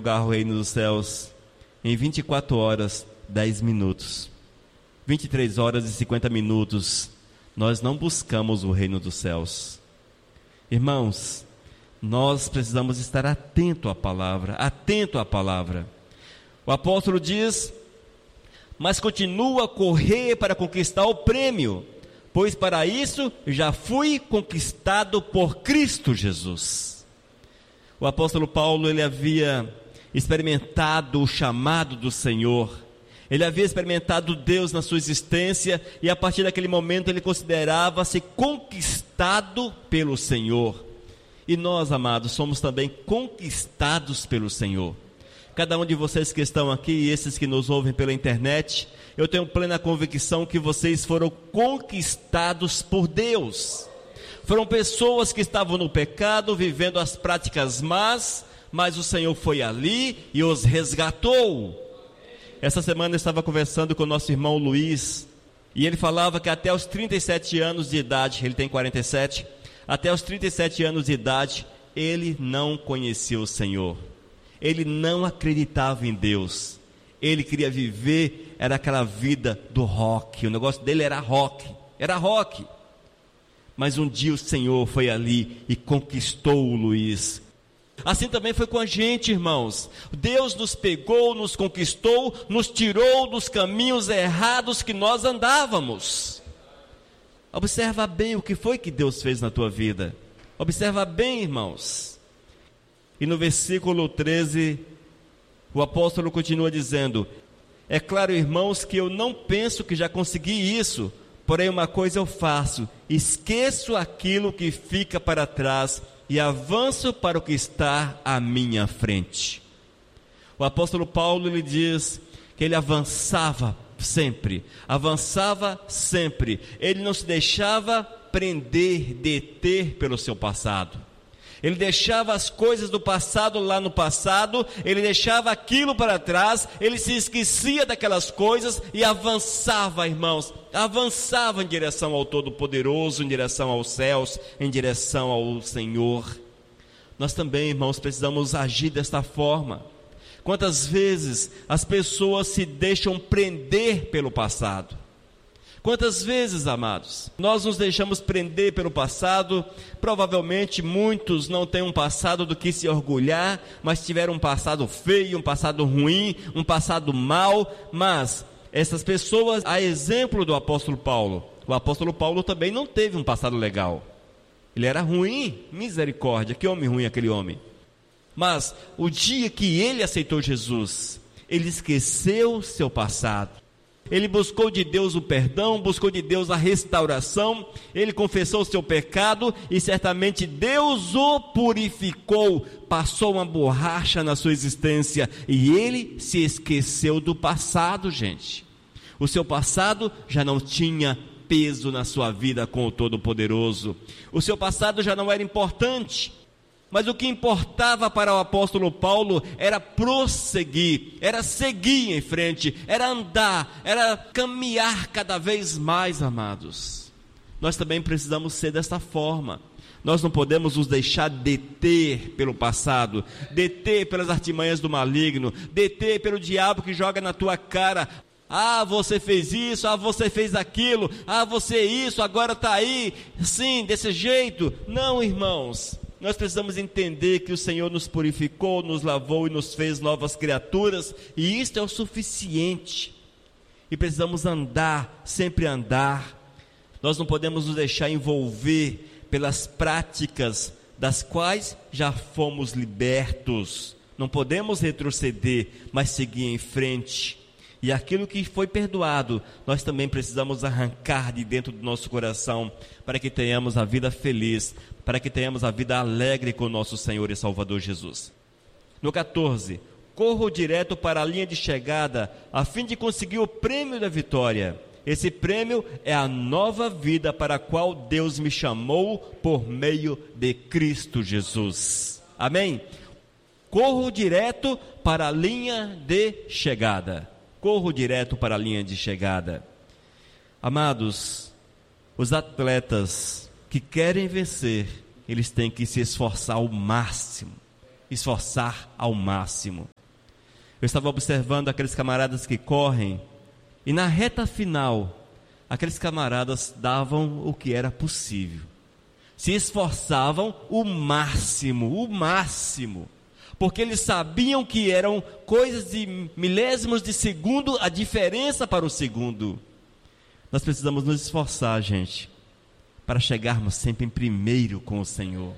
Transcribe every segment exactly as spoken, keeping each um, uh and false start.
jogar o reino dos céus em vinte e quatro horas, dez minutos. vinte e três horas e cinquenta minutos, nós não buscamos o reino dos céus. Irmãos, nós precisamos estar atento à palavra, atento à palavra. O apóstolo diz: mas continua a correr para conquistar o prêmio, pois para isso já fui conquistado por Cristo Jesus. O apóstolo Paulo, ele havia experimentado o chamado do Senhor, ele havia experimentado Deus na sua existência, e a partir daquele momento ele considerava-se conquistado pelo Senhor. E nós, amados, somos também conquistados pelo Senhor. Cada um de vocês que estão aqui e esses que nos ouvem pela internet, eu tenho plena convicção que vocês foram conquistados por Deus. Foram pessoas que estavam no pecado, vivendo as práticas más, mas o Senhor foi ali e os resgatou. Essa semana eu estava conversando com o nosso irmão Luiz, e ele falava que até os trinta e sete anos de idade, ele tem quarenta e sete, até os trinta e sete anos de idade, ele não conhecia o Senhor. Ele não acreditava em Deus. Ele queria viver, era aquela vida do rock. O negócio dele era rock, era rock. Mas um dia o Senhor foi ali e conquistou o Luiz. Assim também foi com a gente, irmãos. Deus nos pegou, nos conquistou, nos tirou dos caminhos errados que nós andávamos. Observa bem o que foi que Deus fez na tua vida. Observa bem, irmãos. E no versículo treze, o apóstolo continua dizendo: é claro, irmãos, que eu não penso que já consegui isso, porém uma coisa eu faço, esqueço aquilo que fica para trás e avanço para o que está à minha frente. O apóstolo Paulo, ele diz que ele avançava sempre, avançava sempre, ele não se deixava prender, deter pelo seu passado. Ele deixava as coisas do passado lá no passado, ele deixava aquilo para trás, ele se esquecia daquelas coisas e avançava, irmãos, avançava em direção ao Todo-Poderoso, em direção aos céus, em direção ao Senhor. Nós também, irmãos, precisamos agir desta forma. Quantas vezes as pessoas se deixam prender pelo passado? Quantas vezes, amados, nós nos deixamos prender pelo passado? Provavelmente muitos não têm um passado do que se orgulhar, mas tiveram um passado feio, um passado ruim, um passado mau. Mas essas pessoas, a exemplo do apóstolo Paulo, o apóstolo Paulo também não teve um passado legal. Ele era ruim, misericórdia, que homem ruim aquele homem. Mas o dia que ele aceitou Jesus, ele esqueceu seu passado. Ele buscou de Deus o perdão, buscou de Deus a restauração, ele confessou o seu pecado e certamente Deus o purificou, passou uma borracha na sua existência e ele se esqueceu do passado, gente. O seu passado já não tinha peso na sua vida com o Todo-Poderoso, o seu passado já não era importante. Mas o que importava para o apóstolo Paulo era prosseguir, era seguir em frente, era andar, era caminhar cada vez mais, amados. Nós também precisamos ser desta forma. Nós não podemos nos deixar deter pelo passado, deter pelas artimanhas do maligno, deter pelo diabo que joga na tua cara: ah, você fez isso, ah, você fez aquilo, ah, você isso, agora está aí, sim, desse jeito. Não, irmãos. Nós precisamos entender que o Senhor nos purificou, nos lavou e nos fez novas criaturas, e isto é o suficiente. E precisamos andar, sempre andar. Nós não podemos nos deixar envolver pelas práticas das quais já fomos libertos. Não podemos retroceder, mas seguir em frente. E aquilo que foi perdoado, nós também precisamos arrancar de dentro do nosso coração, para que tenhamos a vida feliz, para que tenhamos a vida alegre com o nosso Senhor e Salvador Jesus. No catorze, corro direto para a linha de chegada, a fim de conseguir o prêmio da vitória. Esse prêmio é a nova vida para a qual Deus me chamou por meio de Cristo Jesus. Amém? Corro direto para a linha de chegada. Corro direto para a linha de chegada. Amados, os atletas que querem vencer, eles têm que se esforçar ao máximo. esforçar ao máximo. Eu estava observando aqueles camaradas que correm, e na reta final, aqueles camaradas davam o que era possível, se esforçavam o máximo, o máximo, porque eles sabiam que eram coisas de milésimos de segundo, a diferença para o segundo. Nós precisamos nos esforçar, gente, para chegarmos sempre em primeiro com o Senhor.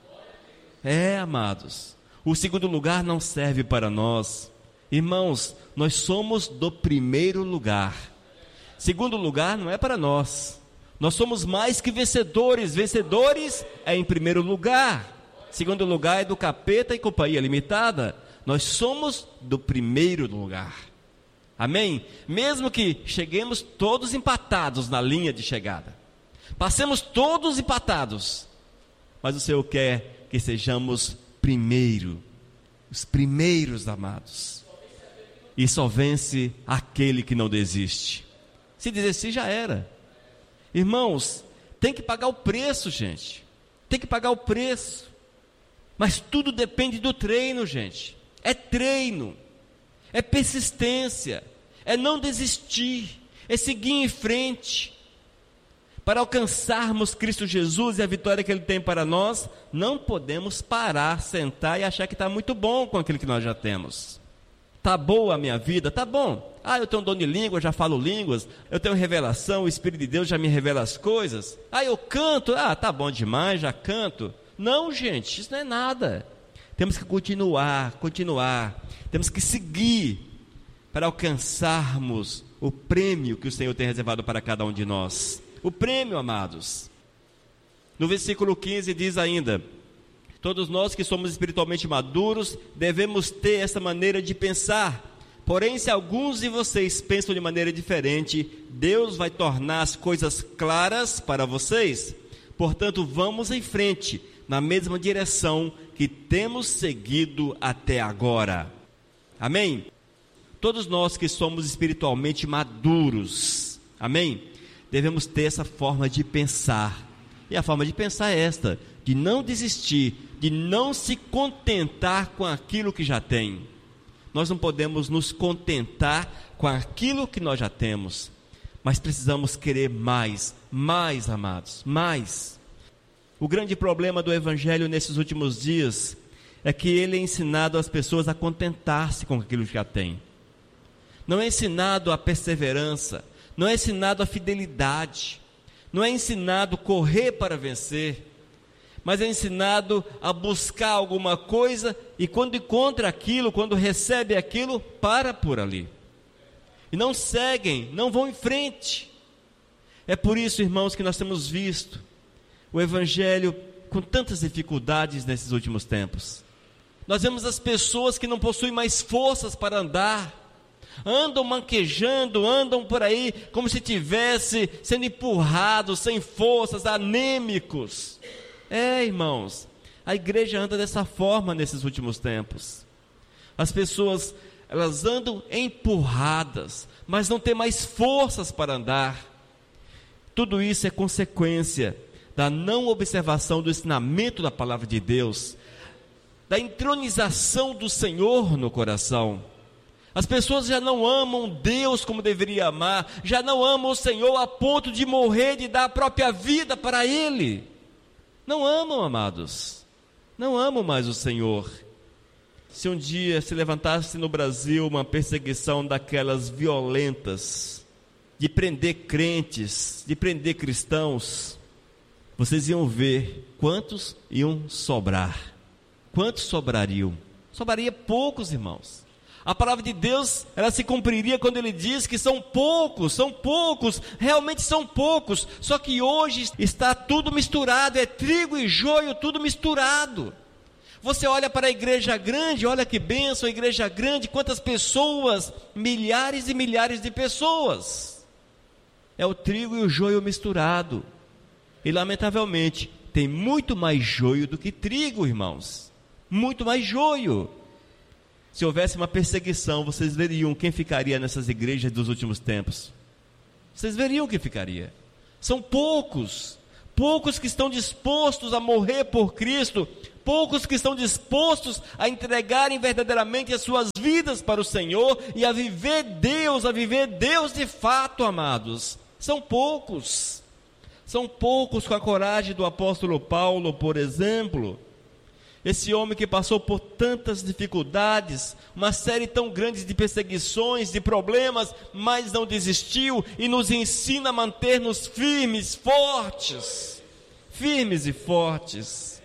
É, amados, o segundo lugar não serve para nós. Irmãos, nós somos do primeiro lugar. Segundo lugar não é para nós. Nós somos mais que vencedores. Vencedores é em primeiro lugar. Segundo lugar é do capeta e companhia limitada. Nós somos do primeiro lugar. Amém? Mesmo que cheguemos todos empatados na linha de chegada, passemos todos empatados, mas o Senhor quer que sejamos primeiro, os primeiros, amados. E só vence aquele que não desiste. Se desistir, já era. Irmãos, tem que pagar o preço, gente. Tem que pagar o preço. Mas tudo depende do treino, gente. É treino, é persistência, é não desistir, é seguir em frente. Para alcançarmos Cristo Jesus e a vitória que Ele tem para nós, não podemos parar, sentar e achar que está muito bom com aquilo que nós já temos. Está boa a minha vida? Está bom. Ah, eu tenho dom de língua, já falo línguas, eu tenho revelação, o Espírito de Deus já me revela as coisas. Ah, eu canto, ah, está bom demais, já canto. Não, gente, isso não é nada. Temos que continuar, continuar. Temos que seguir para alcançarmos o prêmio que o Senhor tem reservado para cada um de nós. O prêmio, amados. No versículo quinze diz ainda: todos nós que somos espiritualmente maduros devemos ter essa maneira de pensar. Porém, se alguns de vocês pensam de maneira diferente, Deus vai tornar as coisas claras para vocês. Portanto, vamos em frente, na mesma direção que temos seguido até agora. Amém? Todos nós que somos espiritualmente maduros, amém? Devemos ter essa forma de pensar. E a forma de pensar é esta: de não desistir, de não se contentar com aquilo que já tem. Nós não podemos nos contentar com aquilo que nós já temos, mas precisamos querer mais, mais, amados, mais. O grande problema do Evangelho nesses últimos dias é que ele é ensinado às pessoas a contentar-se com aquilo que já tem. Não é ensinado a perseverança, não é ensinado a fidelidade, não é ensinado a correr para vencer, mas é ensinado a buscar alguma coisa e quando encontra aquilo, quando recebe aquilo, para por ali. E não seguem, não vão em frente. É por isso, irmãos, que nós temos visto o Evangelho com tantas dificuldades nesses últimos tempos. Nós vemos as pessoas que não possuem mais forças para andar, andam manquejando, andam por aí como se estivesse sendo empurrados, sem forças, anêmicos. É, irmãos, a igreja anda dessa forma nesses últimos tempos. As pessoas, elas andam empurradas, mas não têm mais forças para andar. Tudo isso é consequência da não observação do ensinamento da palavra de Deus, da entronização do Senhor no coração. As pessoas já não amam Deus como deveria amar, já não amam o Senhor a ponto de morrer, de dar a própria vida para Ele. Não amam, amados, não amam mais o Senhor. Se um dia se levantasse no Brasil uma perseguição daquelas violentas, de prender crentes, de prender cristãos, vocês iam ver quantos iam sobrar. Quantos sobrariam? Sobraria poucos, irmãos. A palavra de Deus, ela se cumpriria quando Ele diz que são poucos, são poucos, realmente são poucos. Só que hoje está tudo misturado, é trigo e joio, tudo misturado. Você olha para a igreja grande, olha que bênção, a igreja grande, quantas pessoas, milhares e milhares de pessoas. É o trigo e o joio misturado. E lamentavelmente, tem muito mais joio do que trigo, irmãos. Muito mais joio. Se houvesse uma perseguição, vocês veriam quem ficaria nessas igrejas dos últimos tempos. Vocês veriam quem ficaria. São poucos, poucos que estão dispostos a morrer por Cristo, poucos que estão dispostos a entregarem verdadeiramente as suas vidas para o Senhor e a viver Deus, a viver Deus de fato, amados. São poucos, são poucos com a coragem do apóstolo Paulo, por exemplo. Esse homem que passou por tantas dificuldades, uma série tão grande de perseguições, de problemas, mas não desistiu e nos ensina a manter-nos firmes, fortes, firmes e fortes.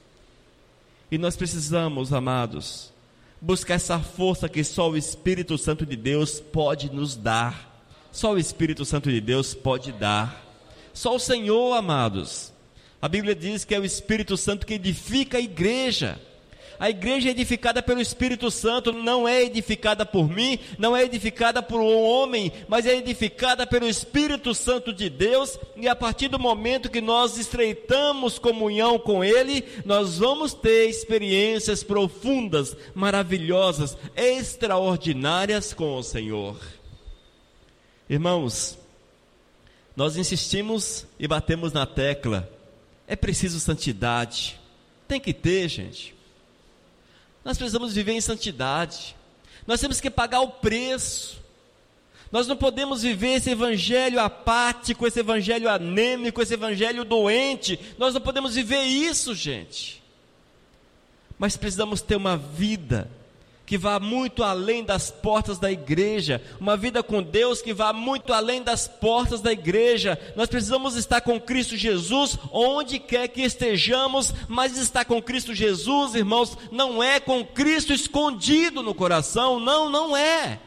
E nós precisamos, amados, buscar essa força que só o Espírito Santo de Deus pode nos dar. Só o Espírito Santo de Deus pode dar. Só o Senhor, amados. A Bíblia diz que é o Espírito Santo que edifica a igreja. A igreja é edificada pelo Espírito Santo, não é edificada por mim, não é edificada por um homem, mas é edificada pelo Espírito Santo de Deus. E a partir do momento que nós estreitamos comunhão com Ele, nós vamos ter experiências profundas, maravilhosas, extraordinárias com o Senhor. Irmãos, nós insistimos e batemos na tecla: é preciso santidade. Tem que ter, gente. Nós precisamos viver em santidade. Nós temos que pagar o preço. Nós não podemos viver esse evangelho apático, esse evangelho anêmico, esse evangelho doente. Nós não podemos viver isso, gente. Mas precisamos ter uma vida que vá muito além das portas da igreja, uma vida com Deus que vá muito além das portas da igreja. Nós precisamos estar com Cristo Jesus onde quer que estejamos, mas estar com Cristo Jesus, irmãos, não é com Cristo escondido no coração, não, não é.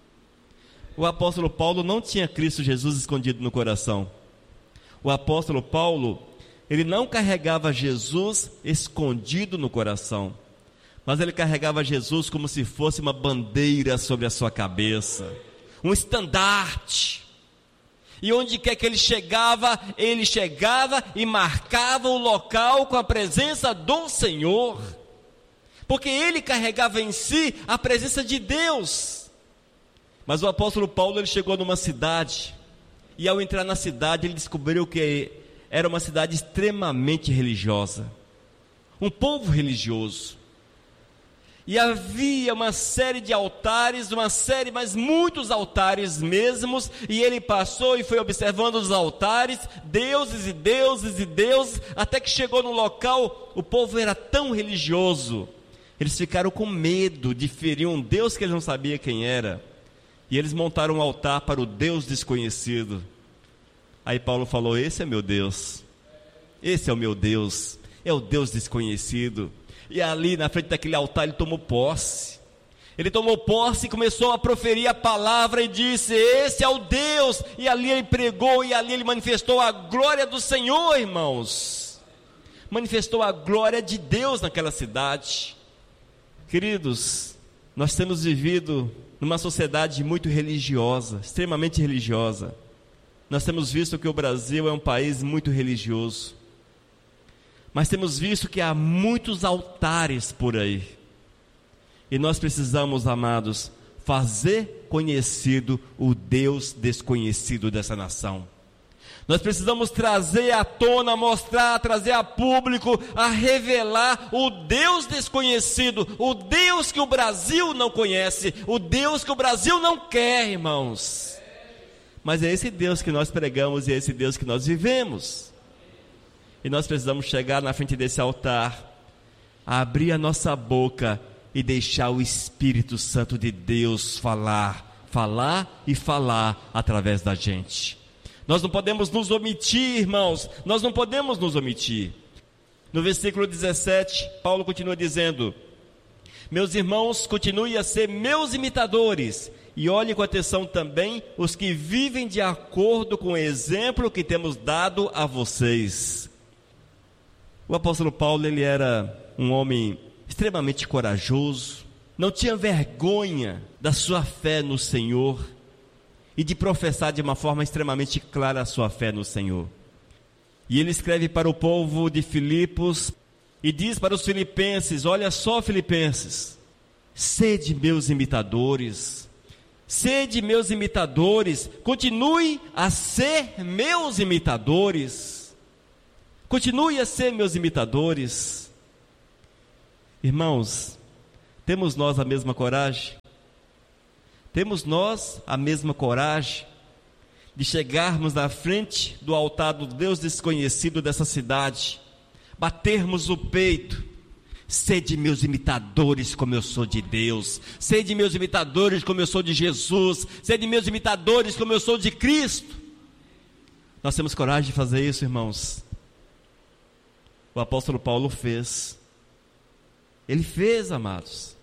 O apóstolo Paulo não tinha Cristo Jesus escondido no coração. O apóstolo Paulo, ele não carregava Jesus escondido no coração, mas ele carregava Jesus como se fosse uma bandeira sobre a sua cabeça, um estandarte. E onde quer que ele chegava, ele chegava e marcava o local com a presença do Senhor, porque ele carregava em si a presença de Deus. Mas o apóstolo Paulo, ele chegou numa cidade, e ao entrar na cidade, ele descobriu que era uma cidade extremamente religiosa, um povo religioso. E havia uma série de altares, uma série, mas muitos altares mesmos, e ele passou e foi observando os altares, deuses e deuses e deuses, até que chegou no local, o povo era tão religioso, eles ficaram com medo de ferir um Deus que eles não sabiam quem era, e eles montaram um altar para o Deus desconhecido. Aí Paulo falou: esse é meu Deus, esse é o meu Deus, é o Deus desconhecido. E ali na frente daquele altar ele tomou posse, ele tomou posse e começou a proferir a palavra e disse: esse é o Deus. E ali ele pregou, e ali ele manifestou a glória do Senhor, irmãos, manifestou a glória de Deus naquela cidade. Queridos, nós temos vivido numa sociedade muito religiosa, extremamente religiosa. Nós temos visto que o Brasil é um país muito religioso, mas temos visto que há muitos altares por aí, e nós precisamos, amados, fazer conhecido o Deus desconhecido dessa nação. Nós precisamos trazer à tona, mostrar, trazer a público, a revelar o Deus desconhecido, o Deus que o Brasil não conhece, o Deus que o Brasil não quer, irmãos. Mas é esse Deus que nós pregamos e é esse Deus que nós vivemos. E nós precisamos chegar na frente desse altar, abrir a nossa boca e deixar o Espírito Santo de Deus falar, falar e falar através da gente. Nós não podemos nos omitir, irmãos, nós não podemos nos omitir. No versículo dezessete, Paulo continua dizendo: meus irmãos, continuem a ser meus imitadores, e olhem com atenção também os que vivem de acordo com o exemplo que temos dado a vocês. O apóstolo Paulo, ele era um homem extremamente corajoso, não tinha vergonha da sua fé no Senhor e de professar de uma forma extremamente clara a sua fé no Senhor. E ele escreve para o povo de Filipos e diz para os filipenses: olha só, filipenses, sede meus imitadores, sede meus imitadores, continue a ser meus imitadores. Continue a ser meus imitadores. Irmãos, temos nós a mesma coragem? Temos nós a mesma coragem de chegarmos na frente do altar do Deus desconhecido dessa cidade, batermos o peito: sede meus imitadores como eu sou de Deus, sede meus imitadores como eu sou de Jesus, sede meus imitadores como eu sou de Cristo? Nós temos coragem de fazer isso, irmãos? O apóstolo Paulo fez. Ele fez, amados.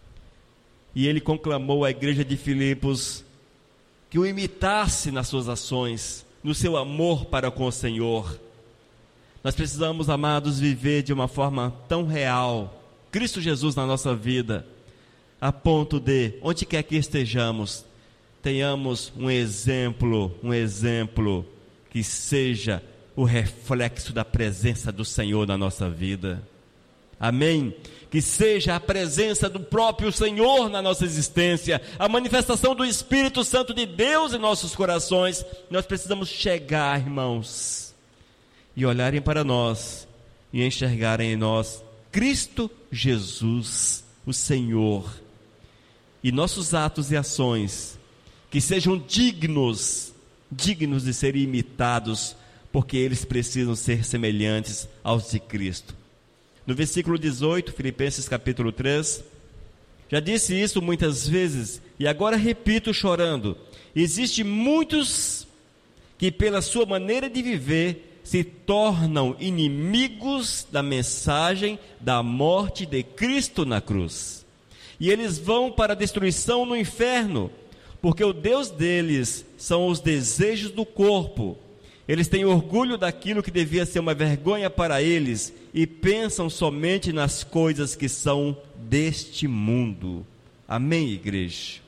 E ele conclamou à igreja de Filipos que o imitasse nas suas ações, no seu amor para com o Senhor. Nós precisamos, amados, viver de uma forma tão real Cristo Jesus na nossa vida, a ponto de, onde quer que estejamos, tenhamos um exemplo, um exemplo que seja o reflexo da presença do Senhor na nossa vida. Amém? Que seja a presença do próprio Senhor na nossa existência, a manifestação do Espírito Santo de Deus em nossos corações. Nós precisamos chegar, irmãos, e olharem para nós e enxergarem em nós Cristo Jesus, o Senhor, e nossos atos e ações que sejam dignos, dignos de serem imitados, porque eles precisam ser semelhantes aos de Cristo. No versículo dezoito, Filipenses capítulo três, já disse isso muitas vezes, e agora repito chorando: existem muitos que pela sua maneira de viver se tornam inimigos da mensagem da morte de Cristo na cruz, e eles vão para a destruição no inferno, porque o Deus deles são os desejos do corpo. Eles têm orgulho daquilo que devia ser uma vergonha para eles e pensam somente nas coisas que são deste mundo. Amém, igreja?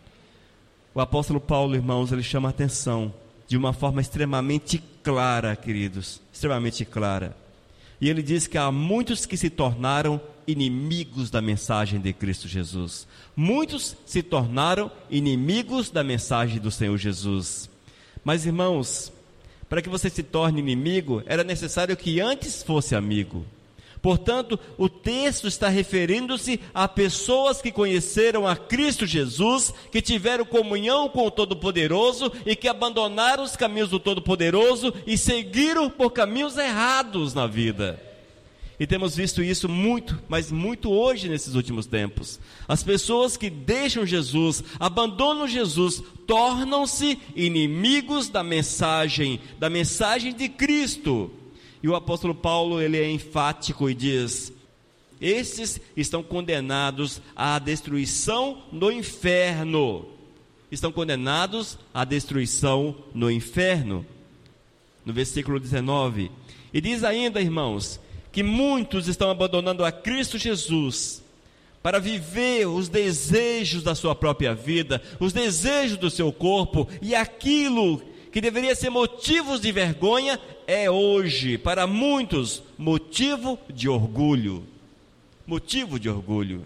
O apóstolo Paulo, irmãos, ele chama a atenção de uma forma extremamente clara, queridos, extremamente clara. E ele diz que há muitos que se tornaram inimigos da mensagem de Cristo Jesus. Muitos se tornaram inimigos da mensagem do Senhor Jesus. Mas, irmãos, para que você se torne inimigo, era necessário que antes fosse amigo. Portanto, o texto está referindo-se a pessoas que conheceram a Cristo Jesus, que tiveram comunhão com o Todo-Poderoso e que abandonaram os caminhos do Todo-Poderoso e seguiram por caminhos errados na vida. E temos visto isso muito, mas muito hoje nesses últimos tempos. As pessoas que deixam Jesus, abandonam Jesus, tornam-se inimigos da mensagem, da mensagem de Cristo. E o apóstolo Paulo, ele é enfático e diz: esses estão condenados à destruição no inferno. Estão condenados à destruição no inferno. No versículo dezenove. E diz ainda, irmãos, que muitos estão abandonando a Cristo Jesus para viver os desejos da sua própria vida, os desejos do seu corpo, e aquilo que deveria ser motivos de vergonha é hoje, para muitos, motivo de orgulho. Motivo de orgulho.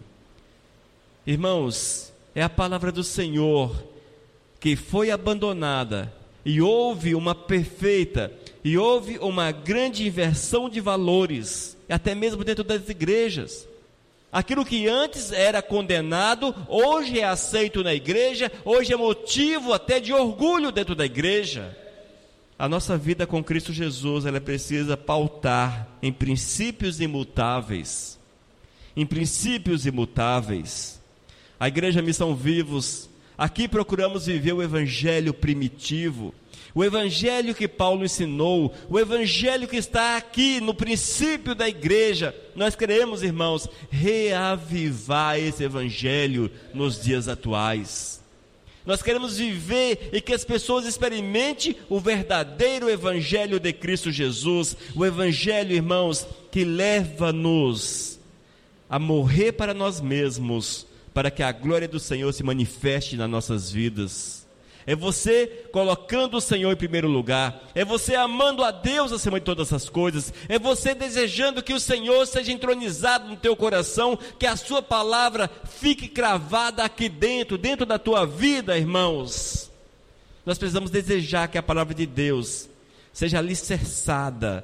Irmãos, é a palavra do Senhor que foi abandonada, e houve uma perfeita, e houve uma grande inversão de valores, até mesmo dentro das igrejas. Aquilo que antes era condenado, hoje é aceito na igreja, hoje é motivo até de orgulho dentro da igreja. A nossa vida com Cristo Jesus, ela precisa pautar em princípios imutáveis, em princípios imutáveis. A Igreja Missão Vivos, aqui procuramos viver o evangelho primitivo, o evangelho que Paulo ensinou, o evangelho que está aqui no princípio da igreja. Nós queremos, irmãos, reavivar esse evangelho nos dias atuais. Nós queremos viver e que as pessoas experimentem o verdadeiro evangelho de Cristo Jesus, o evangelho, irmãos, que leva-nos a morrer para nós mesmos, para que a glória do Senhor se manifeste nas nossas vidas. É você colocando o Senhor em primeiro lugar, é você amando a Deus acima de todas as coisas, é você desejando que o Senhor seja entronizado no teu coração, que a sua palavra fique cravada aqui dentro, dentro da tua vida, irmãos. Nós precisamos desejar que a palavra de Deus seja alicerçada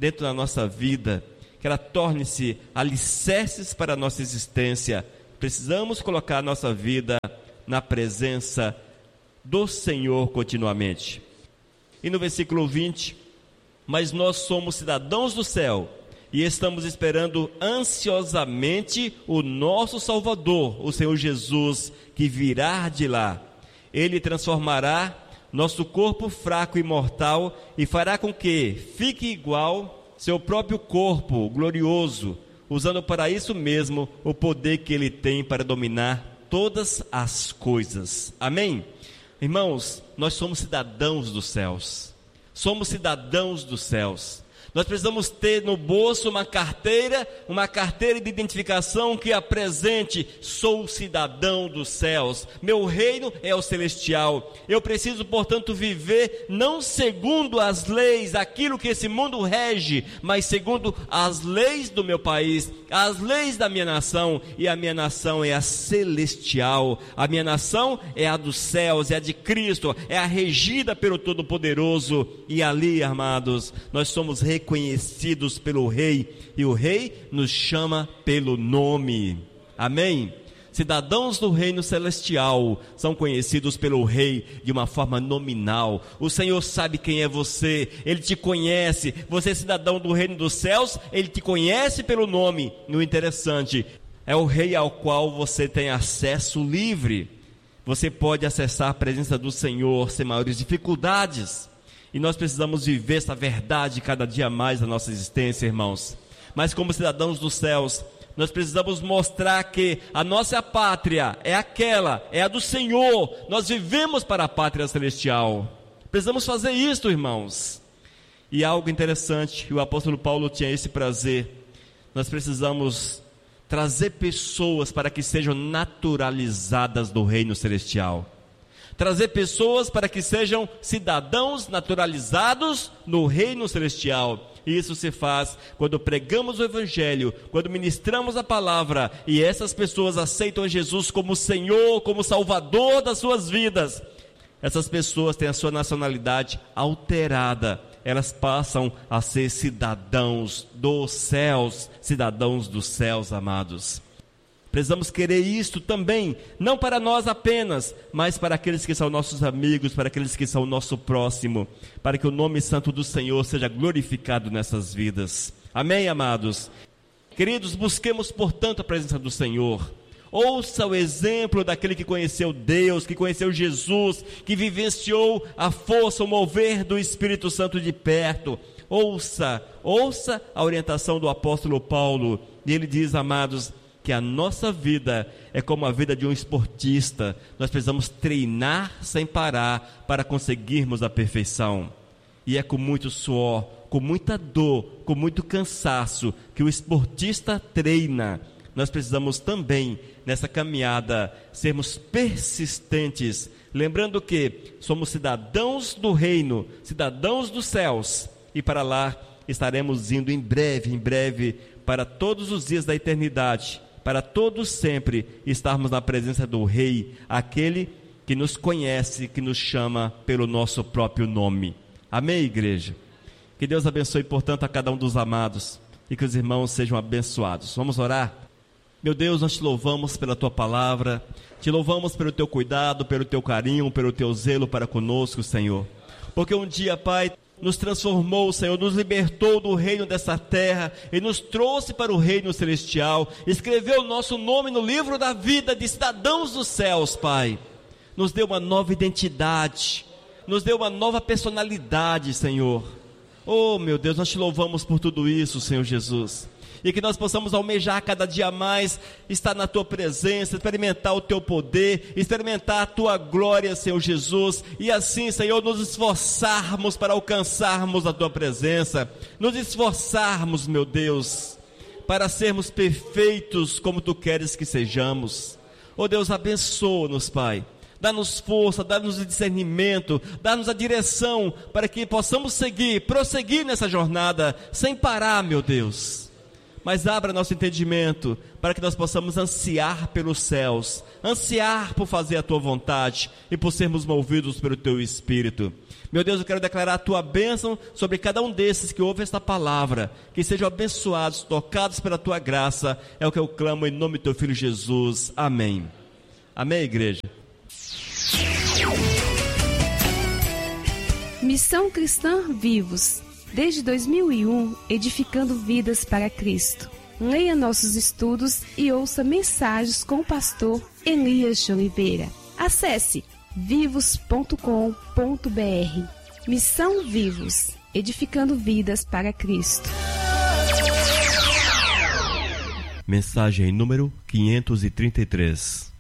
dentro da nossa vida, que ela torne-se alicerces para a nossa existência. Precisamos colocar a nossa vida na presença do Senhor continuamente. E no versículo vinte, mas nós somos cidadãos do céu e estamos esperando ansiosamente o nosso Salvador, o Senhor Jesus, que virá de lá. Ele transformará nosso corpo fraco e mortal e fará com que fique igual seu próprio corpo glorioso, usando para isso mesmo o poder que ele tem para dominar todas as coisas. Amém? Irmãos, nós somos cidadãos dos céus. Somos cidadãos dos céus. Nós precisamos ter no bolso uma carteira, uma carteira de identificação que apresente: sou cidadão dos céus, meu reino é o celestial. Eu preciso, portanto, viver não segundo as leis, aquilo que esse mundo rege, mas segundo as leis do meu país, as leis da minha nação. E a minha nação é a celestial, a minha nação é a dos céus, é a de Cristo, é a regida pelo Todo-Poderoso. E ali, amados, nós somos reconhecidos conhecidos pelo Rei, e o Rei nos chama pelo nome. Amém? Cidadãos do reino celestial são conhecidos pelo Rei de uma forma nominal. O Senhor sabe quem é você, Ele te conhece. Você é cidadão do reino dos céus, Ele te conhece pelo nome. E o interessante, é o Rei ao qual você tem acesso livre. Você pode acessar a presença do Senhor sem maiores dificuldades. E nós precisamos viver essa verdade cada dia mais na nossa existência, irmãos. Mas como cidadãos dos céus, nós precisamos mostrar que a nossa pátria é aquela, é a do Senhor. Nós vivemos para a pátria celestial. Precisamos fazer isso, irmãos. E algo interessante, o apóstolo Paulo tinha esse prazer. Nós precisamos trazer pessoas para que sejam naturalizadas do reino celestial. Trazer pessoas para que sejam cidadãos naturalizados no reino celestial. E isso se faz quando pregamos o Evangelho, quando ministramos a palavra, e essas pessoas aceitam Jesus como Senhor, como Salvador das suas vidas. Essas pessoas têm a sua nacionalidade alterada. Elas passam a ser cidadãos dos céus, cidadãos dos céus, amados. Precisamos querer isto também, não para nós apenas, mas para aqueles que são nossos amigos, para aqueles que são o nosso próximo, para que o nome santo do Senhor seja glorificado nessas vidas. Amém, amados? Queridos, busquemos, portanto, a presença do Senhor. Ouça o exemplo daquele que conheceu Deus, que conheceu Jesus, que vivenciou a força, o mover do Espírito Santo de perto. Ouça, ouça a orientação do apóstolo Paulo. E ele diz, amados, que a nossa vida é como a vida de um esportista. Nós precisamos treinar sem parar para conseguirmos a perfeição. E é com muito suor, com muita dor, com muito cansaço que o esportista treina. Nós precisamos também, nessa caminhada, sermos persistentes, lembrando que somos cidadãos do reino, cidadãos dos céus, e para lá estaremos indo em breve, em breve, para todos os dias da eternidade, para todos sempre estarmos na presença do Rei, aquele que nos conhece, que nos chama pelo nosso próprio nome. Amém, igreja? Que Deus abençoe, portanto, a cada um dos amados e que os irmãos sejam abençoados. Vamos orar? Meu Deus, nós te louvamos pela tua palavra, te louvamos pelo teu cuidado, pelo teu carinho, pelo teu zelo para conosco, Senhor. Porque um dia, Pai, nos transformou, Senhor, nos libertou do reino dessa terra e nos trouxe para o reino celestial, escreveu o nosso nome no livro da vida de cidadãos dos céus, Pai. Nos deu uma nova identidade, nos deu uma nova personalidade, Senhor. Oh, meu Deus, nós te louvamos por tudo isso, Senhor Jesus. E que nós possamos almejar cada dia mais estar na tua presença, experimentar o teu poder, experimentar a tua glória, Senhor Jesus, e assim, Senhor, nos esforçarmos para alcançarmos a tua presença, nos esforçarmos, meu Deus, para sermos perfeitos como tu queres que sejamos. Oh Deus, abençoa-nos, Pai. Dá-nos força, dá-nos discernimento, dá-nos a direção para que possamos seguir, prosseguir nessa jornada sem parar, meu Deus. mas abra nosso entendimento para que nós possamos ansiar pelos céus, ansiar por fazer a tua vontade e por sermos movidos pelo teu Espírito. Meu Deus, eu quero declarar a tua bênção sobre cada um desses que ouve esta palavra, que sejam abençoados, tocados pela tua graça, é o que eu clamo em nome do teu Filho Jesus. Amém. Amém, igreja. Missão Cristã Vivos, desde dois mil e um, edificando vidas para Cristo. Leia nossos estudos e ouça mensagens com o pastor Elias de Oliveira. Acesse vivos ponto com ponto br. Missão Vivos, edificando vidas para Cristo. Mensagem número quinhentos e trinta e três.